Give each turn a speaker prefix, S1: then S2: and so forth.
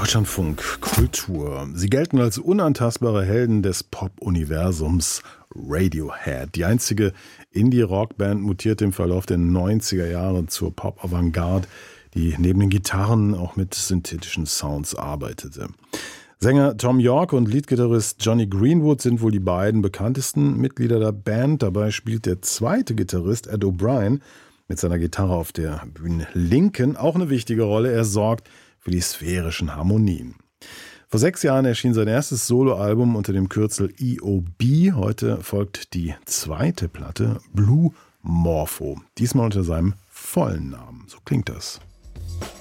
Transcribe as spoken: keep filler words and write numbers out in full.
S1: Deutschlandfunk Kultur. Sie gelten als unantastbare Helden des Pop-Universums Radiohead. Die einzige Indie-Rock-Band mutierte im Verlauf der neunziger Jahre zur Pop-Avantgarde, die neben den Gitarren auch mit synthetischen Sounds arbeitete. Sänger Thom Yorke und Leadgitarrist Jonny Greenwood sind wohl die beiden bekanntesten Mitglieder der Band. Dabei spielt der zweite Gitarrist Ed O'Brien mit seiner Gitarre auf der Bühnenlinken auch eine wichtige Rolle. Er sorgt für die sphärischen Harmonien. Vor sechs Jahren erschien sein erstes Soloalbum unter dem Kürzel E O B. Heute folgt die zweite Platte, Blue Morpho. Diesmal unter seinem vollen Namen. So klingt das.